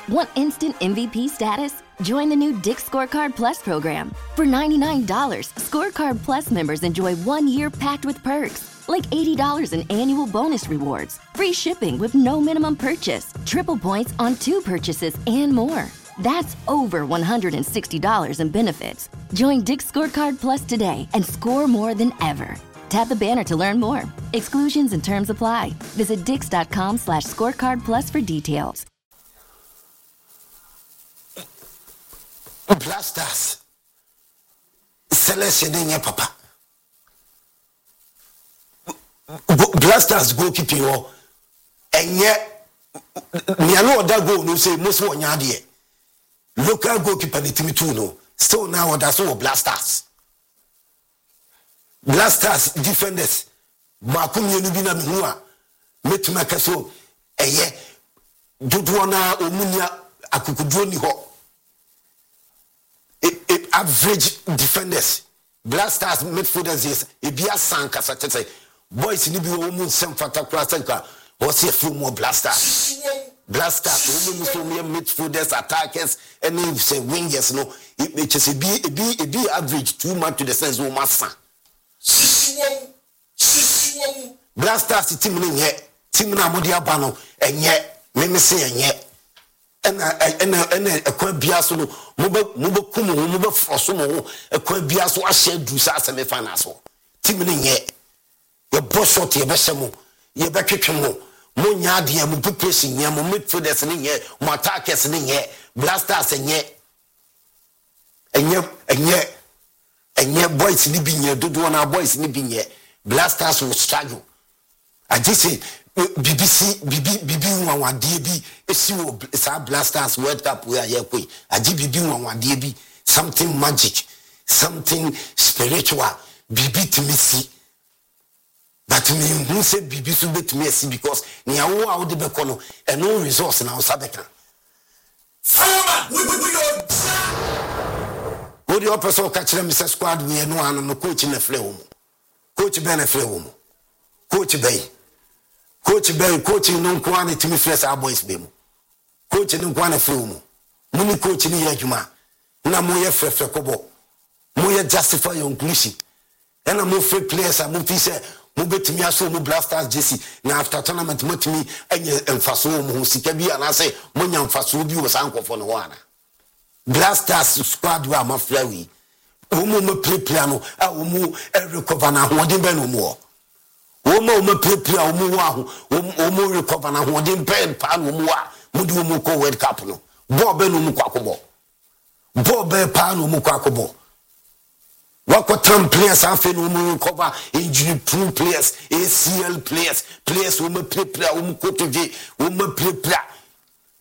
Want instant MVP status? Join the new Dick's Scorecard Plus program. For $99, Scorecard Plus members enjoy 1 year packed with perks, like $80 in annual bonus rewards, free shipping with no minimum purchase, triple points on 2 purchases, and more. That's over $160 in benefits. Join Dick's Scorecard Plus today and score more than ever. Tap the banner to learn more. Exclusions and terms apply. Visit dix.com/scorecardplus for details. Blasters selection in your papa. Blasters goalkeeping or and yet Niano that goal no say most one yardie. Local goalkeeper the team too no. Still now that's all Blasters. Blasters defenders Makum Yenubina Minua Metmaka so eye Dudwana Omunia Akukudroni ho. Average defenders, Blasters midfielders is Ibia Sanka say boys in the woman some fata classica or see a few more Blasters. Blasters, women midfielders, attackers, and if say wingers, no, it just be average 2 months to the sense of massa. Blasters team in yet, team Namudia Bano, and yet, let me say, and yet. And a quite biaso, Mubakumu, Mubafosumo, a quite biaso, I said, do Sasame Fanaso. Timing yet. Your boss shot your Bessamo, your Beckamo, Munyadi, and Mupupressing, Yamu midfielders in yet, Matakes in yet, Blasters and yet, boys living here, do one our boys living here, Blasters will struggle. I just say, BBC one DB is our Blasters World Cup where you pay. A GBB one DB something magic, something spiritual. BB to me see, but me who say BB to be to me see because ni awo out the bekono and no resource in our Sabeka. What the person catch them Mr. Squad we no one no coach in the flame. Coach Ben a flame. Coach Bay. Coach Bay, coaching no quantity to me fresh our boys beam. Coach no quantity film. Muni coach in Yajuma. Namoya Frekobo. Moya justify your inclusion. And I move free players, I move say, move to me, I saw no Blasters Jesse. Now after tournament, to me, and Faso, who Sikabi, and I say, Munyam Faso was uncle for no one. Blasters squad were my flurry. Umu play piano, I will move every cover now, one day no more. Omo prepare omo recover na ho de pen pa no mu a mudu mu ko World Cup no bo be no mu kwakobo bo be pa no mu kwakobo wakotam players afi no mu recover injury proof players ACL players who me prepare who me kotoje who me prepare